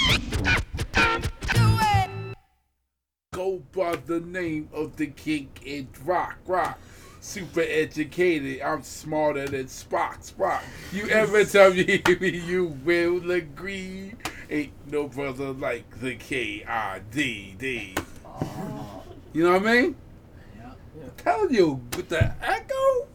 Go by the name of the king and rock. Super educated, I'm smarter than Spock. You ever tell me you will agree? Ain't no brother like the KIDD. You know what I mean? Yeah. I'm telling you, with the echo,